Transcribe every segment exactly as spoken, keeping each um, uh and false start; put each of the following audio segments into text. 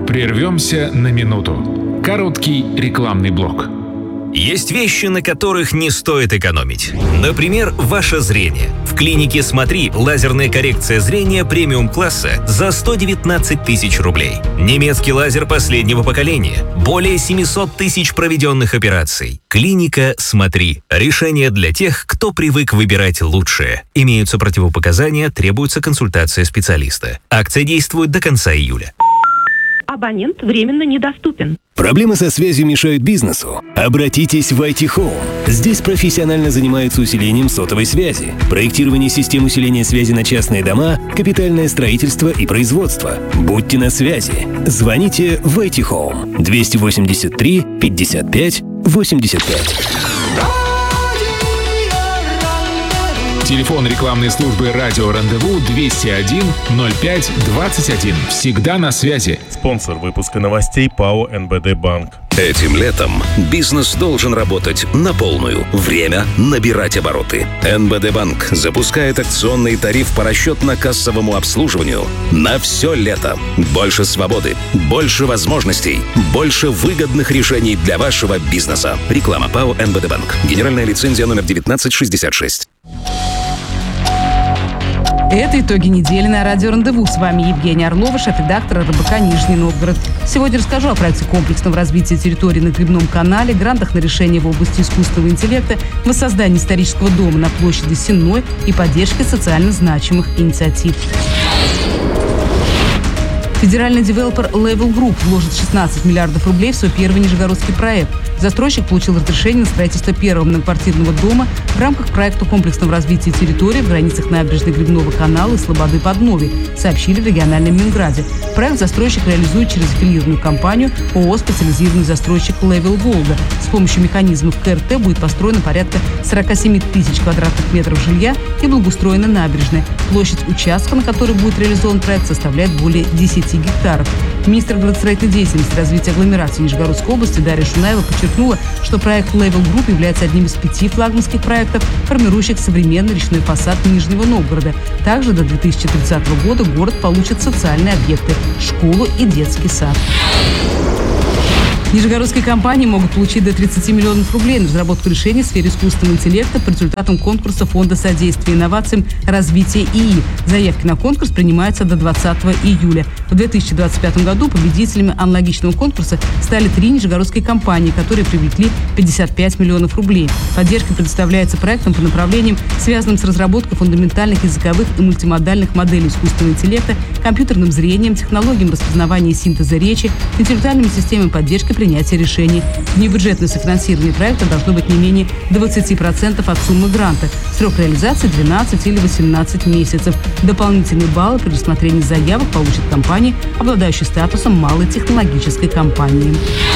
Прервемся на минуту. Короткий рекламный блок. Есть вещи, на которых не стоит экономить. Например, ваше зрение. В клинике «Смотри» лазерная коррекция зрения премиум-класса за сто девятнадцать тысяч рублей. Немецкий лазер последнего поколения. Более семьсот тысяч проведенных операций. Клиника «Смотри». Решение для тех, кто привык выбирать лучшее. Имеются противопоказания, требуется консультация специалиста. Акция действует до конца июля. Абонент временно недоступен. Проблемы со связью мешают бизнесу? Обратитесь в ай ти Home. Здесь профессионально занимаются усилением сотовой связи, проектирование систем усиления связи на частные дома, капитальное строительство и производство. Будьте на связи. Звоните в ай ти Home двести восемьдесят три пятьдесят пять восемьдесят пять. Телефон рекламной службы «Радио Рандеву» двести один ноль пять двадцать один. Всегда на связи. Спонсор выпуска новостей ПАО эн бэ дэ Банк. Этим летом бизнес должен работать на полную. Время набирать обороты. эн бэ дэ Банк запускает акционный тариф по расчетно-кассовому обслуживанию на все лето. Больше свободы, больше возможностей, больше выгодных решений для вашего бизнеса. Реклама ПАО эн бэ дэ Банк. Генеральная лицензия номер девятнадцать шестьдесят шесть. Это итоги недели на радио «Рандеву». С вами Евгения Орлова, шеф-редактор эр бэ ка «Нижний Новгород». Сегодня расскажу о проекте комплексного развития территории на Грибном канале, грантах на решение в области искусственного интеллекта, воссоздании исторического дома на площади Сенной и поддержке социально значимых инициатив. Федеральный девелопер Level Group вложит шестнадцать миллиардов рублей в свой первый нижегородский проект. Застройщик получил разрешение на строительство первого многоквартирного дома в рамках проекта комплексного развития территории в границах набережной Грибного канала и Слободы-Подновий, сообщили в региональном Минграде. Проект застройщик реализует через аффилированную компанию ООО «Специализированный застройщик Level Волга». С помощью механизмов ка эр тэ будет построено порядка сорок семь тысяч квадратных метров жилья и благоустроена набережная. Площадь участка, на который будет реализован проект, составляет более десяти гектаров. Министр градостроительной деятельности и развития агломерации Нижегородской области Дарья Шунаева подчеркнула, что проект Level Group является одним из пяти флагманских проектов, формирующих современный речной фасад Нижнего Новгорода. Также до две тысячи тридцатого года город получит социальные объекты – школу и детский сад. Нижегородские компании могут получить до тридцати миллионов рублей на разработку решений в сфере искусственного интеллекта по результатам конкурса Фонда содействия инновациям развития ИИ. Заявки на конкурс принимаются до двадцатого июля. В две тысячи двадцать пятом году победителями аналогичного конкурса стали три нижегородские компании, которые привлекли пятьдесят пять миллионов рублей. Поддержка предоставляется проектам по направлениям, связанным с разработкой фундаментальных языковых и мультимодальных моделей искусственного интеллекта, компьютерным зрением, технологиями распознавания и синтеза речи, интеллектуальными системами поддержки принятия решений. Внебюджетное софинансирование проекта должно быть не менее двадцати процентов от суммы гранта. Срок реализации двенадцать или восемнадцать месяцев. Дополнительные баллы при рассмотрении заявок получат компании, обладающие статусом малой технологической компании.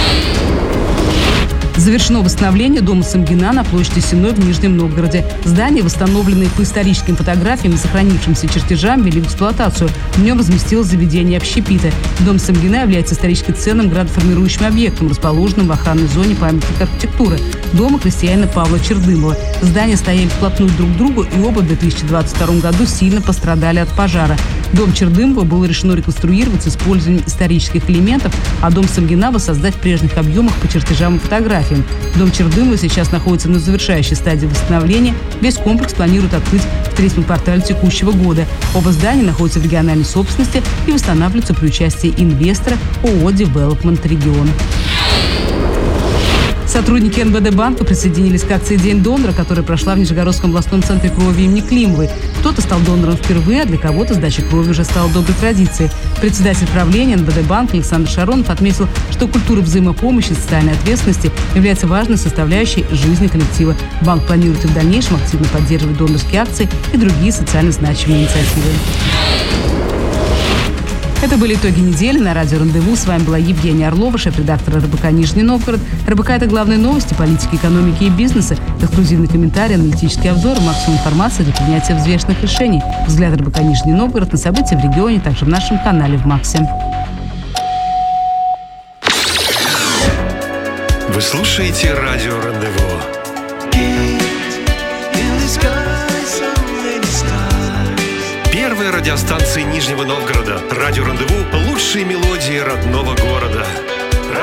Завершено восстановление дома Самгина на площади Сенной в Нижнем Новгороде. Здание, восстановленное по историческим фотографиям и сохранившимся чертежам, ввели в эксплуатацию. В нем разместилось заведение общепита. Дом Самгина является исторически ценным градоформирующим объектом, расположенным в охранной зоне памятника архитектуры дома крестьянина Павла Чердымова. Здания стояли вплотную друг к другу, и оба в две тысячи двадцать втором году сильно пострадали от пожара. Дом Чердымова было решено реконструировать с использованием исторических элементов, а дом Самгина воссоздать в прежних объемах по чертежам и фотографиям. Дом Чердымова сейчас находится на завершающей стадии восстановления. Весь комплекс планируют открыть в третьем квартале текущего года. Оба здания находятся в региональной собственности и восстанавливаются при участии инвестора ООО «Девелопмент Регион». Сотрудники эн бэ дэ банка присоединились к акции «День донора», которая прошла в Нижегородском областном центре крови имени Климовой. Кто-то стал донором впервые, а для кого-то сдача крови уже стала доброй традицией. Председатель правления эн бэ дэ банка Александр Шаронов отметил, что культура взаимопомощи и социальной ответственности является важной составляющей жизни коллектива. Банк планирует и в дальнейшем активно поддерживать донорские акции и другие социально значимые инициативы. Это были итоги недели на радио «Рандеву». С вами была Евгения Орлова, шеф-редактор эр бэ ка «Нижний Новгород». эр бэ ка – это главные новости политики, экономики и бизнеса, эксклюзивный комментарий, аналитический обзор, максимум информации для принятия взвешенных решений. Взгляд эр бэ ка «Нижний Новгород» на события в регионе, также в нашем канале в Максе. Вы слушаете радио «Рандеву». Первая радиостанция Нижнего Новгорода. Радио «Рандеву» лучшие мелодии родного города.